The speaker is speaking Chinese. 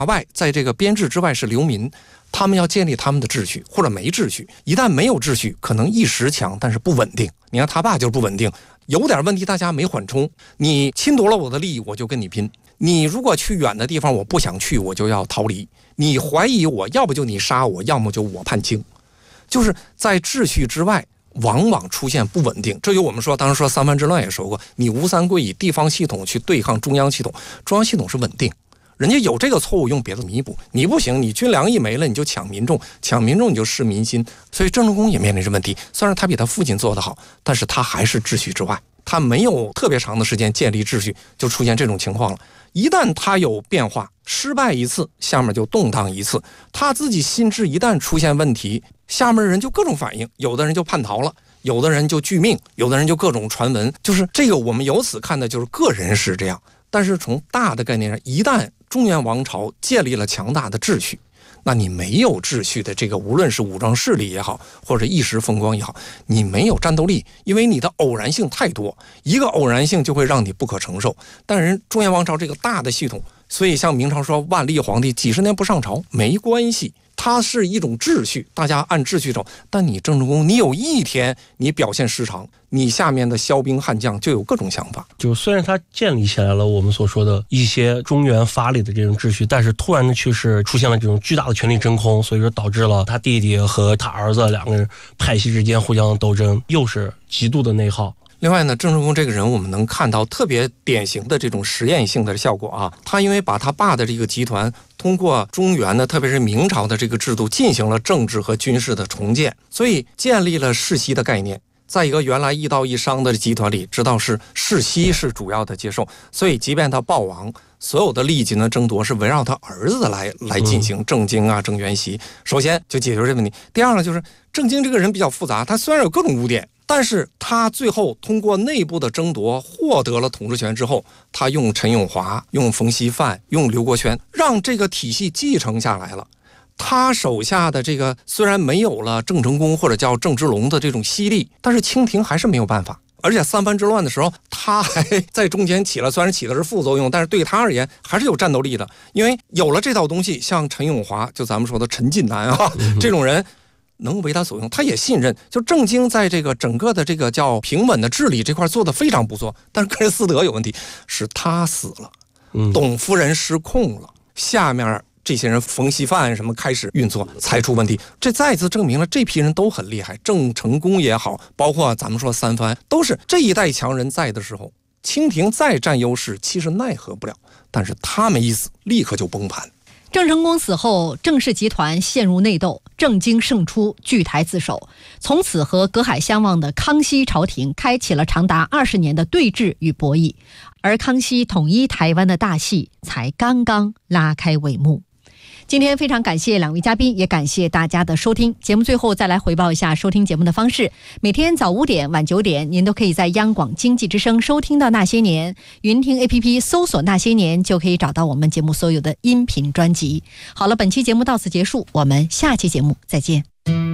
外在这个编制之外是流民，他们要建立他们的秩序，或者没秩序。一旦没有秩序，可能一时强，但是不稳定。你看他爸就是不稳定，有点问题大家没缓冲，你侵夺了我的利益，我就跟你拼。你如果去远的地方，我不想去，我就要逃离。你怀疑我，要不就你杀我，要么就我判轻。就是在秩序之外往往出现不稳定。这就我们说当时说三藩之乱也说过，你吴三桂以地方系统去对抗中央系统，中央系统是稳定，人家有这个错误用别的弥补，你不行，你军粮一没了你就抢民众，抢民众你就失民心。所以郑成功也面临着问题，虽然他比他父亲做得好，但是他还是秩序之外，他没有特别长的时间建立秩序，就出现这种情况了。一旦他有变化，失败一次，下面就动荡一次。他自己心智一旦出现问题，下面人就各种反应，有的人就叛逃了，有的人就拒命，有的人就各种传闻。就是这个我们由此看的就是个人是这样，但是从大的概念上，一旦中原王朝建立了强大的秩序，那你没有秩序的这个，无论是武装势力也好，或者一时风光也好，你没有战斗力，因为你的偶然性太多，一个偶然性就会让你不可承受。但是中原王朝这个大的系统，所以像明朝说万历皇帝几十年不上朝没关系，它是一种秩序，大家按秩序走。但你郑成功，你有一天你表现失常，你下面的骁兵悍将就有各种想法。 就虽然他建立起来了我们所说的一些中原法理的这种秩序，但是突然的去世出现了这种巨大的权力真空，所以说导致了他弟弟和他儿子两个人派系之间互相斗争，又是极度的内耗。 另外呢，郑成功这个人我们能看到特别典型的这种实验性的效果啊。他因为把他爸的这个集团通过中原的特别是明朝的这个制度进行了政治和军事的重建，所以建立了世袭的概念。在一个原来一道一商的集团里，知道是世袭是主要的接受，所以即便他暴亡，所有的利益的争夺是围绕他儿子来进行，郑经啊、郑元熙，首先就解决这个问题。第二呢，就是郑经这个人比较复杂，他虽然有各种污点，但是他最后通过内部的争夺获得了统治权之后，他用陈永华、用冯锡范、用刘国轩，让这个体系继承下来了。他手下的这个虽然没有了郑成功或者叫郑芝龙的这种犀利，但是清廷还是没有办法。而且三藩之乱的时候，他还在中间起了，虽然起的是副作用，但是对他而言还是有战斗力的。因为有了这套东西，像陈永华，就咱们说的陈近南啊，这种人能为他所用，他也信任。就郑经在这个整个的这个叫平稳的治理这块做得非常不错，但是个人私德有问题，是他死了，董夫人失控了，下面这些人冯锡范什么开始运作才出问题。这再次证明了这批人都很厉害，郑成功也好，包括咱们说三藩，都是这一代强人在的时候，清廷再占优势其实奈何不了，但是他们一死立刻就崩盘。 郑成功死后，郑氏集团陷入内斗，郑经胜出，据台自首。从此和隔海相望的康熙朝廷开启了长达20年的对峙与博弈，而康熙统一台湾的大戏才刚刚拉开帷幕。今天非常感谢两位嘉宾，也感谢大家的收听。节目最后再来回报一下收听节目的方式：每天早5点、晚9点，您都可以在央广经济之声收听到《那些年》，云听 APP 搜索《那些年》就可以找到我们节目所有的音频专辑。好了，本期节目到此结束，我们下期节目再见。